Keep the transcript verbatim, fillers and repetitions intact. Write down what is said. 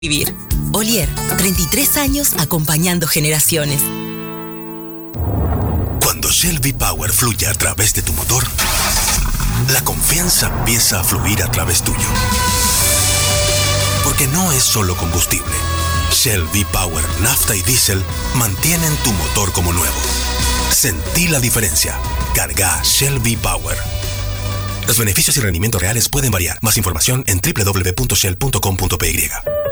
Vivir. Olier, treinta y tres años acompañando generaciones. Cuando Shell V-Power fluye a través de tu motor, la confianza empieza a fluir a través tuyo. Porque no es solo combustible. Shell V-Power, nafta y diésel mantienen tu motor como nuevo. Sentí la diferencia. Carga Shell V-Power. Los beneficios y rendimientos reales pueden variar. Más información en doble u doble u doble u punto shell punto com punto p y.